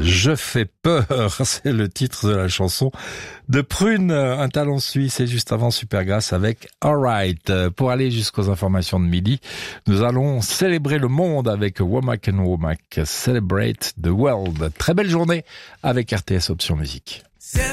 Je fais peur, c'est le titre de la chanson de Prune, un talent suisse, et juste avant Supergrass avec Alright. Pour aller jusqu'aux informations de midi, nous allons célébrer le monde avec Womack and Womack, Celebrate the World. Très belle journée avec RTS Option Musique.